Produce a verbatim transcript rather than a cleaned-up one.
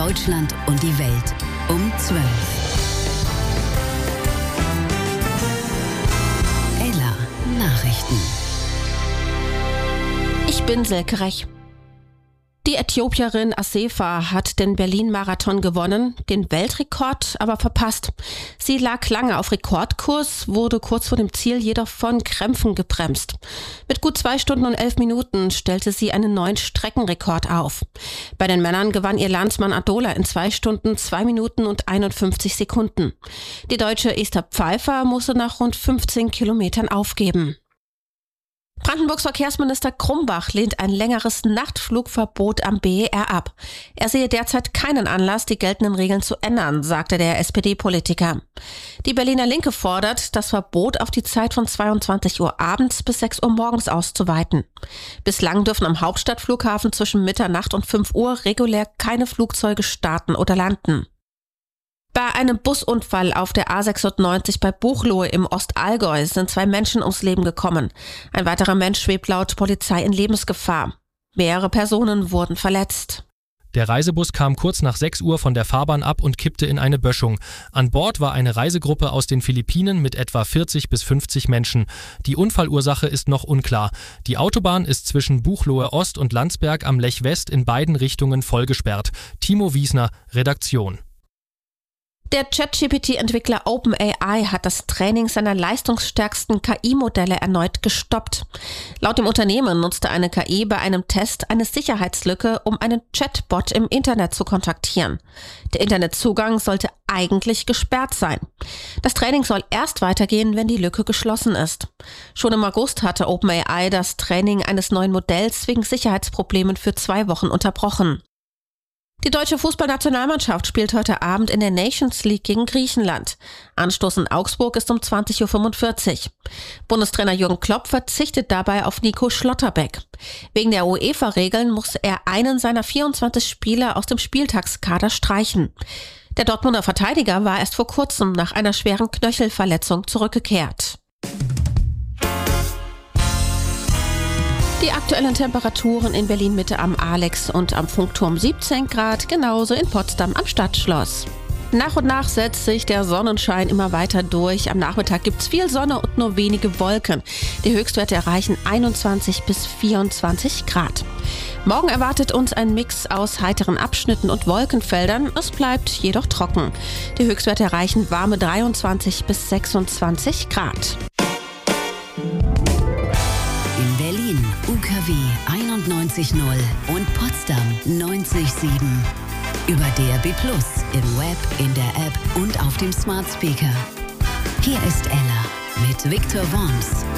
Deutschland und die Welt um zwölf. Ella Nachrichten. Ich bin Silke Rech. Die Äthiopierin Assefa hat den Berlin-Marathon gewonnen, den Weltrekord aber verpasst. Sie lag lange auf Rekordkurs, wurde kurz vor dem Ziel jedoch von Krämpfen gebremst. Mit gut zwei Stunden und elf Minuten stellte sie einen neuen Streckenrekord auf. Bei den Männern gewann ihr Landsmann Adola in zwei Stunden, zwei Minuten und einundfünfzig Sekunden. Die Deutsche Esther Pfeiffer musste nach rund fünfzehn Kilometern aufgeben. Brandenburgs Verkehrsminister Grumbach lehnt ein längeres Nachtflugverbot am B E R ab. Er sehe derzeit keinen Anlass, die geltenden Regeln zu ändern, sagte der S P D-Politiker. Die Berliner Linke fordert, das Verbot auf die Zeit von zweiundzwanzig Uhr abends bis sechs Uhr morgens auszuweiten. Bislang dürfen am Hauptstadtflughafen zwischen Mitternacht und fünf Uhr regulär keine Flugzeuge starten oder landen. Bei einem Busunfall auf der A sechsundneunzig bei Buchloe im Ostallgäu sind zwei Menschen ums Leben gekommen. Ein weiterer Mensch schwebt laut Polizei in Lebensgefahr. Mehrere Personen wurden verletzt. Der Reisebus kam kurz nach sechs Uhr von der Fahrbahn ab und kippte in eine Böschung. An Bord war eine Reisegruppe aus den Philippinen mit etwa vierzig bis fünfzig Menschen. Die Unfallursache ist noch unklar. Die Autobahn ist zwischen Buchloe Ost und Landsberg am Lech West in beiden Richtungen vollgesperrt. Timo Wiesner, Redaktion. Der ChatGPT-Entwickler OpenAI hat das Training seiner leistungsstärksten K I-Modelle erneut gestoppt. Laut dem Unternehmen nutzte eine K I bei einem Test eine Sicherheitslücke, um einen Chatbot im Internet zu kontaktieren. Der Internetzugang sollte eigentlich gesperrt sein. Das Training soll erst weitergehen, wenn die Lücke geschlossen ist. Schon im August hatte OpenAI das Training eines neuen Modells wegen Sicherheitsproblemen für zwei Wochen unterbrochen. Die deutsche Fußballnationalmannschaft spielt heute Abend in der Nations League gegen Griechenland. Anstoß in Augsburg ist um zwanzig Uhr fünfundvierzig. Bundestrainer Jürgen Klopp verzichtet dabei auf Nico Schlotterbeck. Wegen der UEFA-Regeln muss er einen seiner vierundzwanzig Spieler aus dem Spieltagskader streichen. Der Dortmunder Verteidiger war erst vor kurzem nach einer schweren Knöchelverletzung zurückgekehrt. Die aktuellen Temperaturen in Berlin-Mitte am Alex und am Funkturm siebzehn Grad, genauso in Potsdam am Stadtschloss. Nach und nach setzt sich der Sonnenschein immer weiter durch. Am Nachmittag gibt's viel Sonne und nur wenige Wolken. Die Höchstwerte erreichen einundzwanzig bis vierundzwanzig Grad. Morgen erwartet uns ein Mix aus heiteren Abschnitten und Wolkenfeldern. Es bleibt jedoch trocken. Die Höchstwerte erreichen warme dreiundzwanzig bis sechsundzwanzig Grad. In Berlin U K W einundneunzig Komma null und Potsdam neunzig Komma sieben. Über D A B plus, im Web, in der App und auf dem Smart Speaker. Hier ist Ella mit Viktor Worms.